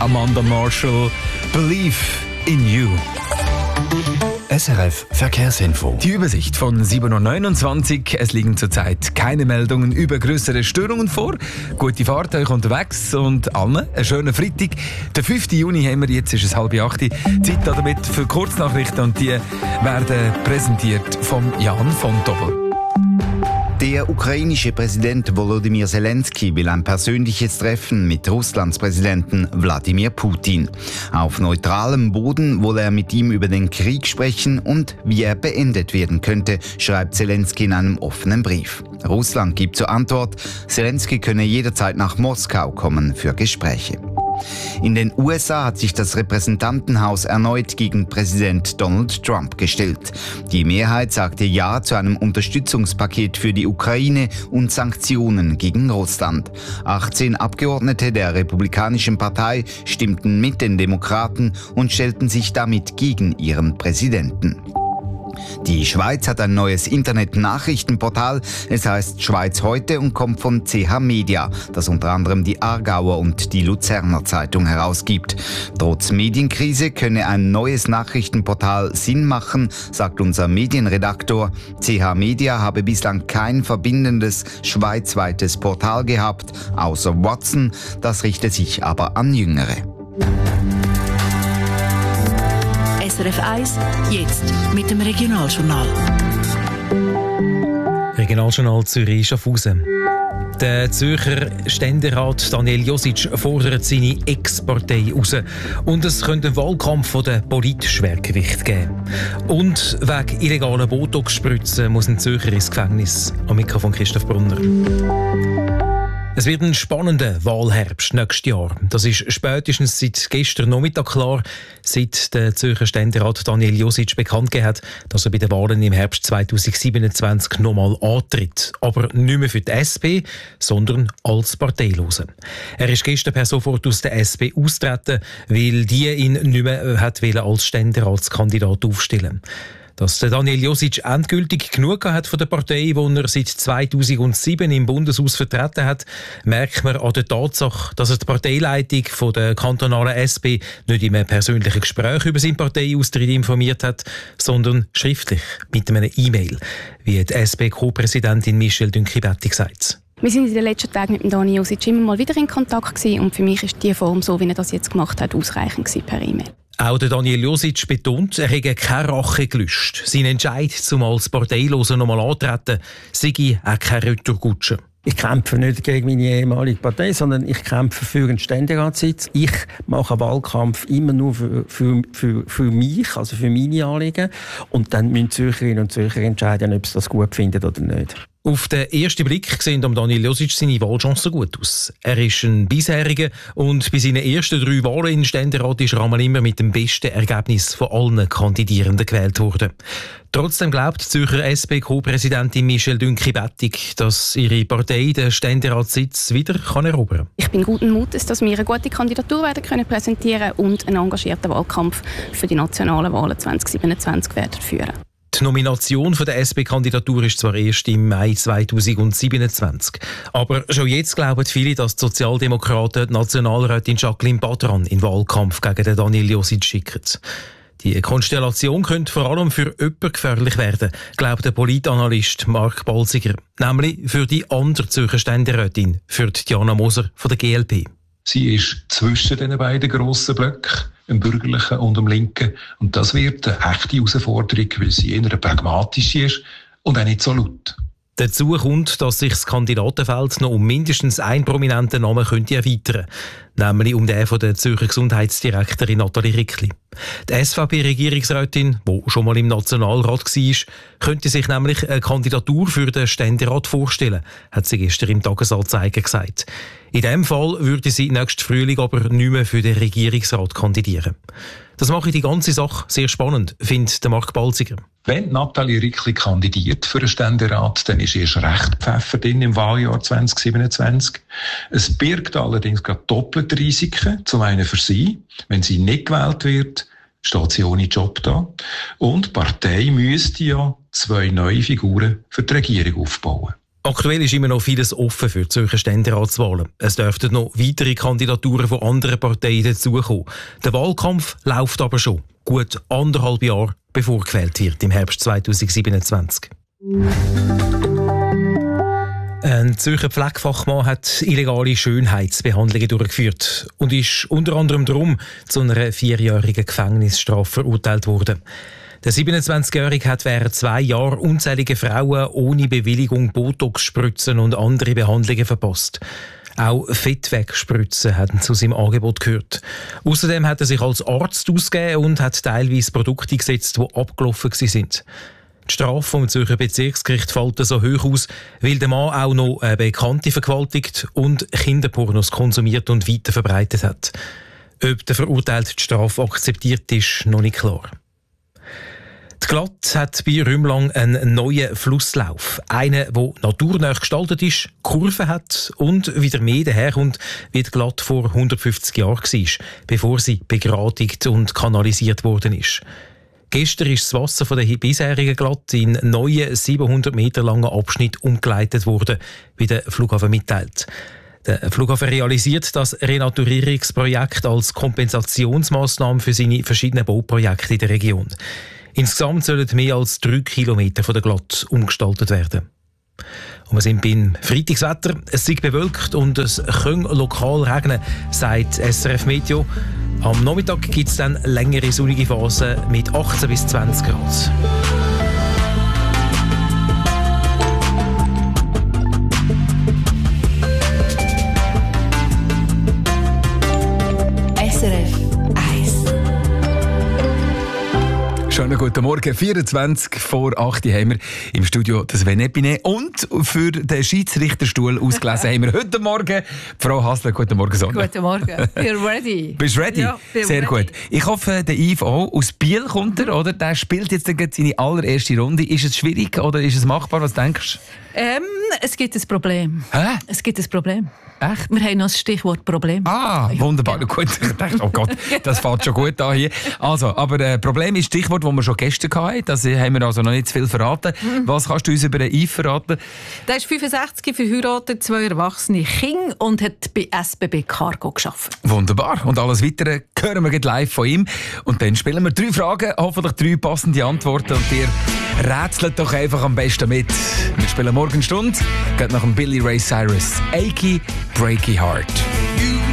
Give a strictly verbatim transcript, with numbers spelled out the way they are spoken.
Amanda Marshall, Believe in You. S R F Verkehrsinfo. Die Übersicht von sieben Uhr neunundzwanzig. Es liegen zurzeit keine Meldungen über größere Störungen vor. Gute Fahrt euch unterwegs und allen einen schönen Freitag. Den fünften Juni haben wir, jetzt ist es halb acht. Zeit damit für Kurznachrichten und die werden präsentiert von Jan von Dobbel. Der ukrainische Präsident Volodymyr Zelensky will ein persönliches Treffen mit Russlands Präsidenten Wladimir Putin. Auf neutralem Boden wolle er mit ihm über den Krieg sprechen und wie er beendet werden könnte, schreibt Zelensky in einem offenen Brief. Russland gibt zur Antwort, Zelensky könne jederzeit nach Moskau kommen für Gespräche. In den U S A hat sich das Repräsentantenhaus erneut gegen Präsident Donald Trump gestellt. Die Mehrheit sagte Ja zu einem Unterstützungspaket für die Ukraine und Sanktionen gegen Russland. achtzehn Abgeordnete der Republikanischen Partei stimmten mit den Demokraten und stellten sich damit gegen ihren Präsidenten. Die Schweiz hat ein neues Internet-Nachrichtenportal. Es heißt Schweiz heute und kommt von C H Media, das unter anderem die Aargauer und die Luzerner Zeitung herausgibt. Trotz Medienkrise könne ein neues Nachrichtenportal Sinn machen, sagt unser Medienredaktor. C H Media habe bislang kein verbindendes schweizweites Portal gehabt, außer Watson. Das richte sich aber an Jüngere. S R F eins, jetzt mit dem Regionaljournal. Regionaljournal Zürich-Schaffhausen. Der Zürcher Ständerat Daniel Josic fordert seine Ex-Partei raus. Und es könnte einen Wahlkampf von der Politschwergewicht geben. Und wegen illegaler Botox-Spritzen muss ein Zürcher ins Gefängnis. Am Mikrofon Christoph Brunner. Es wird ein spannender Wahlherbst nächstes Jahr. Das ist spätestens seit gestern Nachmittag klar, seit der Zürcher Ständerat Daniel Josic bekannt gegeben hat, dass er bei den Wahlen im Herbst zweitausendsiebenundzwanzig nochmal antritt. Aber nicht mehr für die S P, sondern als Parteiloser. Er ist gestern per sofort aus der S P austreten, weil die ihn nicht mehr hat als Ständeratskandidat aufstellen. Dass der Daniel Josic endgültig genug hat von der Partei, die er seit zweitausendsieben im Bundeshaus vertreten hat, merkt man an der Tatsache, dass er die Parteileitung von der kantonalen S P nicht in einem persönlichen Gespräch über seinen Parteiaustritt informiert hat, sondern schriftlich mit einer E-Mail, wie die S P-Co-Präsidentin Michelle Dünki-Bettig sagt. Wir sind in den letzten Tagen mit dem Daniel Josic immer mal wieder in Kontakt gewesen und für mich ist die Form, so wie er das jetzt gemacht hat, ausreichend gewesen per E-Mail. Auch der Daniel Josic betont, er hätte keine Rache gelöscht. Sein Entscheid, zum als Parteiloser nochmal antreten, sei auch keine Retourkutsche. Ich kämpfe nicht gegen meine ehemalige Partei, sondern ich kämpfe für einen Ständeratssitz. Ich mache einen Wahlkampf immer nur für, für, für, für mich, also für meine Anliegen. Und dann müssen Zürcherinnen und Zürcher entscheiden, ob sie das gut finden oder nicht. Auf den ersten Blick sehen Daniel Josic seine Wahlchancen gut aus. Er ist ein Bisheriger und bei seinen ersten drei Wahlen in Ständerat ist er einmal immer mit dem besten Ergebnis von allen Kandidierenden gewählt worden. Trotzdem glaubt die Zürcher S P-Co-Präsidentin Michelle Dünki-Bettig, dass ihre Partei den Ständeratssitz wieder kann erobern kann. Ich bin guten Mutes, dass wir eine gute Kandidatur werden können präsentieren und einen engagierten Wahlkampf für die nationalen Wahlen zweitausendsiebenundzwanzig werden führen. Die Nomination der S P-Kandidatur ist zwar erst im Mai zweitausendsiebenundzwanzig. Aber schon jetzt glauben viele, dass die Sozialdemokraten die Nationalrätin Jacqueline Badran in den Wahlkampf gegen den Daniel Josic schicken. Die Konstellation könnte vor allem für jemanden gefährlich werden, glaubt der Politanalyst Mark Balziger. Nämlich für die andere Zürcher Ständerätin, für Diana Moser von der G L P. Sie ist zwischen den beiden grossen Blöcken, dem bürgerlichen und dem linken. Und das wird eine echte Herausforderung, weil sie eher pragmatisch ist und auch nicht so laut. Dazu kommt, dass sich das Kandidatenfeld noch um mindestens einen prominenten Namen könnte erweitern, nämlich um den von der Zürcher Gesundheitsdirektorin Nathalie Rickli. Die S V P-Regierungsrätin, die schon mal im Nationalrat war, könnte sich nämlich eine Kandidatur für den Ständerat vorstellen, hat sie gestern im Tagesanzeiger gesagt. In diesem Fall würde sie nächsten Frühling aber nicht mehr für den Regierungsrat kandidieren. Das mache die ganze Sache sehr spannend, findet der Mark Balziger. Wenn Nathalie Rickli kandidiert für den Ständerat, dann ist erst recht Pfeffer drin im Wahljahr zweitausendsiebenundzwanzig. Es birgt allerdings gerade doppelte Risiken. Zum einen für sie, wenn sie nicht gewählt wird, steht sie ohne Job da. Und die Partei müsste ja zwei neue Figuren für die Regierung aufbauen. Aktuell ist immer noch vieles offen für die Zürcher Ständeratswahlen. Es dürften noch weitere Kandidaturen von anderen Parteien dazukommen. Der Wahlkampf läuft aber schon gut anderthalb Jahre, bevor gewählt wird, im Herbst zweitausendsiebenundzwanzig. Ein Zürcher Pflegefachmann hat illegale Schönheitsbehandlungen durchgeführt und ist unter anderem darum zu einer vierjährigen Gefängnisstrafe verurteilt worden. Der siebenundzwanzigjährige hat während zwei Jahren unzählige Frauen ohne Bewilligung Botox-Spritzen und andere Behandlungen verpasst. Auch Fettwegspritzen haben zu seinem Angebot gehört. Außerdem hat er sich als Arzt ausgegeben und hat teilweise Produkte gesetzt, die abgelaufen sind. Die Strafe vom Zürcher Bezirksgericht fällt so hoch aus, weil der Mann auch noch eine Bekannte vergewaltigt und Kinderpornos konsumiert und weiterverbreitet hat. Ob der Verurteilte die Strafe akzeptiert, ist noch nicht klar. Die Glatt hat bei Rümlang einen neuen Flusslauf. Einen, der naturnah gestaltet ist, Kurven hat und wieder mehr daherkommt, wie die Glatt vor hundertfünfzig Jahren war, bevor sie begradigt und kanalisiert worden ist. Gestern ist das Wasser von der bisherigen Glatt in einen neuen siebenhundert Meter langen Abschnitt umgeleitet worden, wie der Flughafen mitteilt. Der Flughafen realisiert das Renaturierungsprojekt als Kompensationsmaßnahme für seine verschiedenen Bauprojekte in der Region. Insgesamt sollen mehr als drei Kilometer von der Glatt umgestaltet werden. Und wir sind beim Freitagswetter. Es ist bewölkt und es kann lokal regnen, sagt S R F Meteo. Am Nachmittag gibt es dann längere sonnige Phasen mit achtzehn bis zwanzig Grad. S R F eins. Schönen guten Morgen. vierundzwanzig vor acht haben wir im Studio das Venepine. Und für den Schiedsrichterstuhl ausgelesen haben wir heute Morgen Frau Hasler. Guten Morgen, Sonne. Guten Morgen. You're ready. Bist du ready? Ja, bin Sehr ready. gut. Ich hoffe, der Yves auch. Aus Biel kommt er, oder? Der spielt jetzt seine allererste Runde. Ist es schwierig oder ist es machbar? Was denkst du? Ähm, es gibt ein Problem. Hä? Es gibt ein Problem. Echt? Wir haben noch das Stichwort Problem. Ah, wunderbar. genau. Gut, ich dachte, oh Gott, das fällt schon gut an hier. Also, aber äh, Problem ist das Stichwort, das wir schon gestern hatten. Das haben wir also noch nicht zu viel verraten. Mhm. Was kannst du uns über den Yves verraten? Der ist fünfundsechzig, verheiratet, zwei erwachsene Kinder und hat bei S B B Cargo gearbeitet. Wunderbar. Und alles Weitere hören wir gleich live von ihm. Und dann spielen wir drei Fragen, hoffentlich drei passende Antworten. Und ihr rätselt doch einfach am besten mit. Wir spielen morgen Stunde, geht nach dem Billy Ray Cyrus. Achy, Breaky Heart.